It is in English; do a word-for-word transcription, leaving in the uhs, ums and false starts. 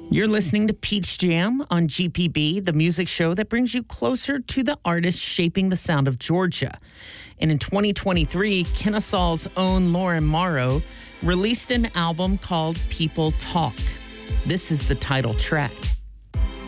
You're listening to Peach Jam on G P B, the music show that brings you closer to the artists shaping the sound of Georgia. And in twenty twenty-three, Kennesaw's own Lauren Morrow released an album called People Talk. This is the title track.